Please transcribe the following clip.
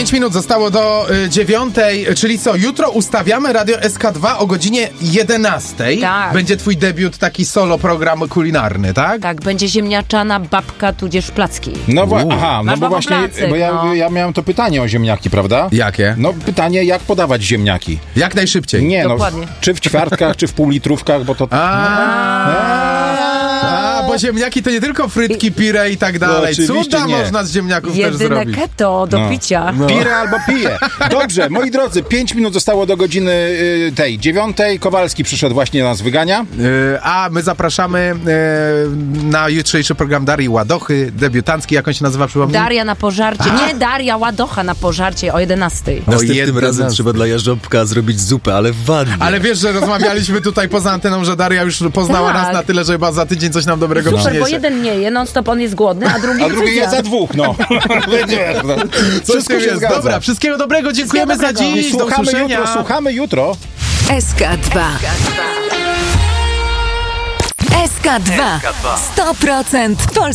5 minut zostało do 9, czyli co? Jutro ustawiamy Radio SK2 o godzinie 11. Tak. Będzie twój debiut, taki solo program kulinarny, tak? Tak, będzie ziemniaczana babka tudzież placki. No aha, no Masz bo właśnie, placek, bo no. ja miałem to pytanie o ziemniaki, prawda? Jakie? No pytanie, jak podawać ziemniaki? Jak najszybciej. Nie, Dokładnie. no, czy w ćwiartkach, czy w półlitrówkach, bo to... Bo ziemniaki to nie tylko frytki, pire i tak dalej. oczywiście Cuda nie. można z ziemniaków też Jedyne zrobić. keto do picia. Pire albo pije. Dobrze, moi drodzy, 5 minut zostało do godziny tej 9. Kowalski przyszedł właśnie, nas wygania. A my zapraszamy na jutrzejszy program Darii Ładochy, debiutancki, jak on się nazywa, przypomnij? Daria na pożarcie. Nie, Daria Ładocha na pożarcie o 11. Następnym razem trzeba dla Jarząbka zrobić zupę, ale w wannie. Ale wiesz, że rozmawialiśmy tutaj poza anteną, że Daria już poznała Tak. nas na tyle, że chyba za tydzień coś nam dobrego Super, przyniesie. bo jeden nie je, non-stop on jest głodny, a drugi jest za dwóch, no. Wszystko się zgadza. Dobra, wszystkiego dobrego, dziękujemy za dziś, do usłyszenia. Słuchamy jutro. SK2. SK2. 100% polski.